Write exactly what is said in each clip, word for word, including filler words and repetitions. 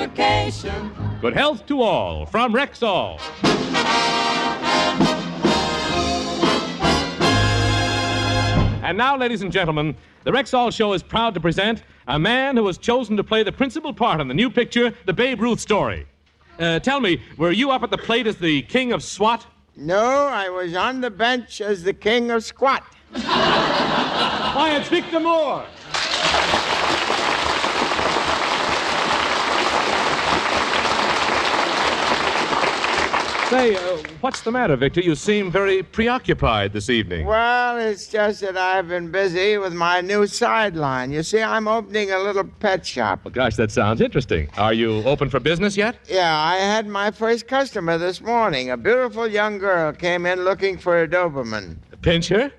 vacation. Good health to all from Rexall. And now, ladies and gentlemen, the Rexall Show is proud to present a man who was chosen to play the principal part in the new picture, The Babe Ruth Story. Uh, tell me, were you up at the plate as the king of SWAT? No, I was on the bench as the king of squat. Why, it's Victor Moore. Say, uh, what's the matter, Victor? You seem very preoccupied this evening. Well, it's just that I've been busy with my new sideline. You see, I'm opening a little pet shop. Well, gosh, that sounds interesting. Are you open for business yet? Yeah, I had my first customer this morning. A beautiful young girl came in looking for a Doberman. Pinch her?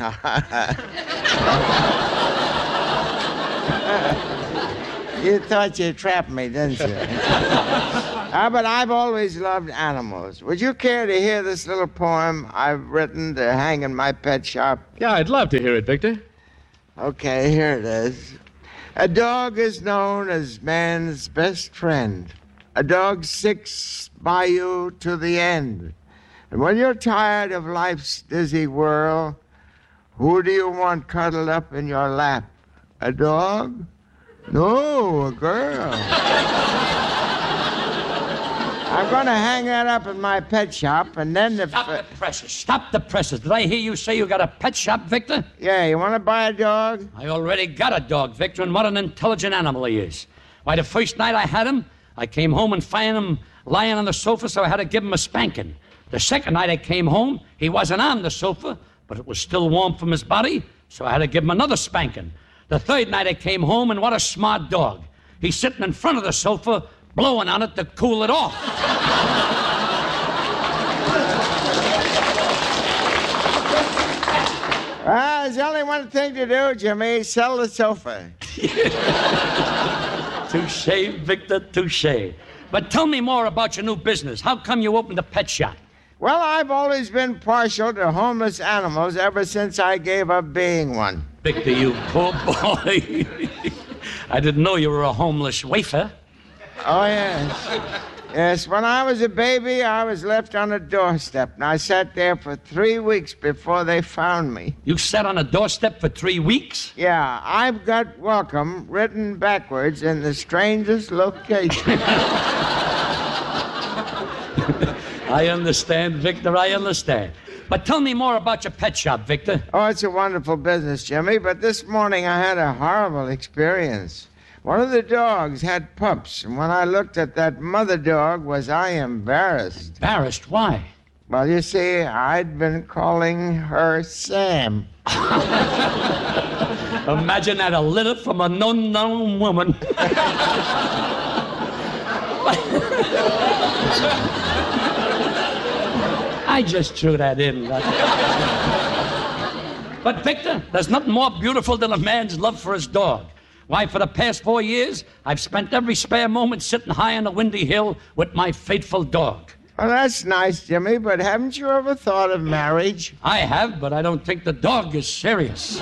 You thought you trapped me, didn't you? Ah, but I've always loved animals. Would you care to hear this little poem I've written to hang in my pet shop? Yeah, I'd love to hear it, Victor. Okay, here it is. A dog is known as man's best friend. A dog sticks by you to the end. And when you're tired of life's dizzy whirl, who do you want cuddled up in your lap? A dog? No, a girl. I'm going to hang that up in my pet shop, and then if... Stop the presses. Stop the presses. Did I hear you say you got a pet shop, Victor? Yeah, you want to buy a dog? I already got a dog, Victor, and what an intelligent animal he is. Why, the first night I had him, I came home and found him lying on the sofa, so I had to give him a spanking. The second night I came home, he wasn't on the sofa, but it was still warm from his body, so I had to give him another spanking. The third night I came home, and what a smart dog. He's sitting in front of the sofa, blowing on it to cool it off. Well, there's only one thing to do, Jimmy. Sell the sofa. Touche, Victor, touche. But tell me more about your new business. How come you opened a pet shop? Well, I've always been partial to homeless animals ever since I gave up being one. Victor, you poor boy. I didn't know you were a homeless wafer. Oh, yes. Yes, when I was a baby, I was left on a doorstep, and I sat there for three weeks before they found me. You sat on a doorstep for three weeks? Yeah, I've got welcome written backwards in the strangest location. I understand, Victor, I understand. But tell me more about your pet shop, Victor. Oh, it's a wonderful business, Jimmy, but this morning I had a horrible experience. One of the dogs had pups, and when I looked at that mother dog, was I embarrassed. Embarrassed? Why? Well, you see, I'd been calling her Sam. Imagine that, a litter from an unknown woman. I just threw that in. But, Victor, there's nothing more beautiful than a man's love for his dog. Why, for the past four years, I've spent every spare moment sitting high on a windy hill with my faithful dog. Well, that's nice, Jimmy, but haven't you ever thought of marriage? I have, but I don't think the dog is serious.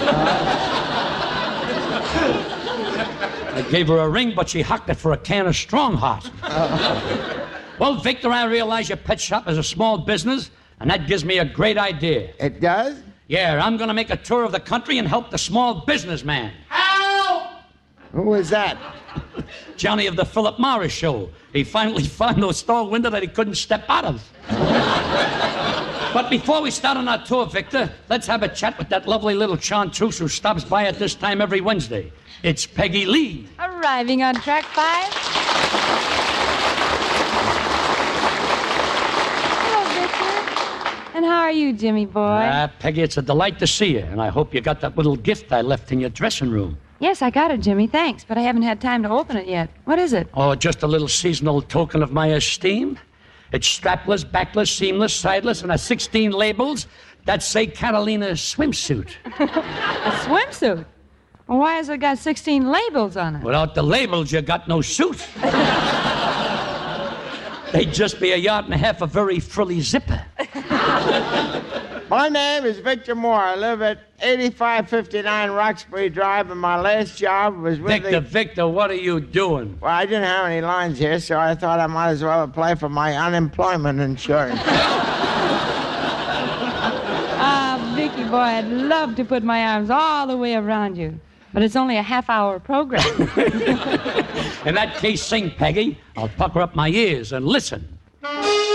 I gave her a ring, but she hocked it for a can of Strong Heart. Well, Victor, I realize your pet shop is a small business, and that gives me a great idea. It does? Yeah, I'm going to make a tour of the country and help the small businessman. Who was that? Johnny of the Philip Morris Show. He finally found those store window that he couldn't step out of. But before we start on our tour, Victor, let's have a chat with that lovely little chartreuse who stops by at this time every Wednesday. It's Peggy Lee. Arriving on track five. Hello, Victor. And how are you, Jimmy boy? Ah, Peggy, it's a delight to see you, and I hope you got that little gift I left in your dressing room. Yes, I got it, Jimmy, thanks, but I haven't had time to open it yet. What is it? Oh, just a little seasonal token of my esteem. It's strapless, backless, seamless, sideless, and has sixteen labels that say Catalina swimsuit. A swimsuit? Well, why has it got sixteen labels on it? Without the labels, you got no suit. They'd just be a yard and a half of very frilly zipper. My name is Victor Moore. I live at eighty-five fifty-nine Roxbury Drive, and my last job was with Victor, the... Victor, what are you doing? Well, I didn't have any lines here, so I thought I might as well apply for my unemployment insurance. Ah, Vicky, boy, I'd love to put my arms all the way around you. But it's only a half-hour program. In that case, sing, Peggy. I'll pucker up my ears and listen.